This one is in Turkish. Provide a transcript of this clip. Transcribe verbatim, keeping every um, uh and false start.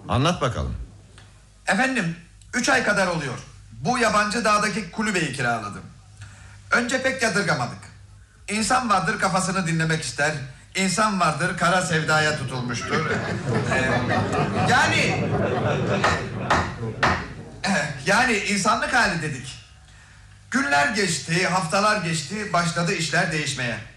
Anlat bakalım. Efendim, üç ay kadar oluyor. Bu yabancı dağdaki kulübeyi kiraladım. Önce pek yadırgamadık. İnsan vardır kafasını dinlemek ister. İnsan vardır kara sevdaya tutulmuştur. Ee, yani... Yani insanlık hali dedik. Günler geçti, haftalar geçti, başladı işler değişmeye.